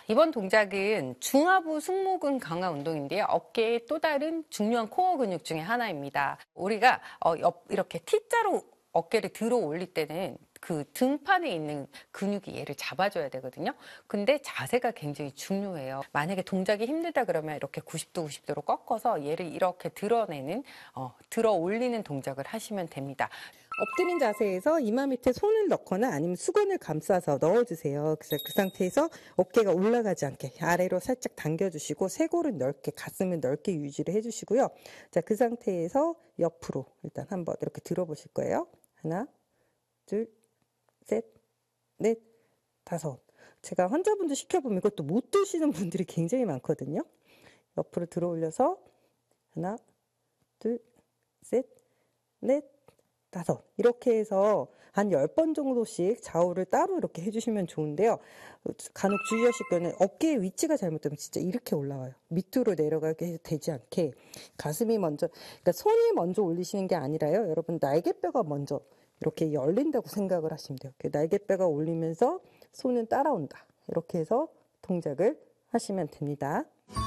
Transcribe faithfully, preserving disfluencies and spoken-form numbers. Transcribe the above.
이번 동작은 중하부 승모근 강화 운동인데요. 어깨의 또 다른 중요한 코어 근육 중에 하나입니다. 우리가 어, 옆, 이렇게 T자로 어깨를 들어 올릴 때는 그 등판에 있는 근육이 얘를 잡아줘야 되거든요. 근데 자세가 굉장히 중요해요. 만약에 동작이 힘들다 그러면 이렇게 구십 도 구십 도로 꺾어서 얘를 이렇게 드러내는, 어, 들어 올리는 동작을 하시면 됩니다. 엎드린 자세에서 이마 밑에 손을 넣거나 아니면 수건을 감싸서 넣어주세요. 그래서 그 상태에서 어깨가 올라가지 않게 아래로 살짝 당겨주시고 쇄골은 넓게, 가슴은 넓게 유지를 해주시고요. 자, 그 상태에서 옆으로 일단 한번 이렇게 들어보실 거예요. 하나, 둘, 셋, 넷, 다섯. 제가 환자분들 시켜보면 이것도 못 드시는 분들이 굉장히 많거든요. 옆으로 들어 올려서 하나, 둘, 셋, 넷, 다섯. 이렇게 해서 한 열 번 정도씩 좌우를 따로 이렇게 해주시면 좋은데요. 간혹 주의하실 거는 어깨의 위치가 잘못되면 진짜 이렇게 올라와요. 밑으로 내려가게 되지 않게 가슴이 먼저, 그러니까 손이 먼저 올리시는 게 아니라요. 여러분 날개뼈가 먼저 이렇게 열린다고 생각을 하시면 돼요. 날개뼈가 올리면서 손은 따라온다. 이렇게 해서 동작을 하시면 됩니다.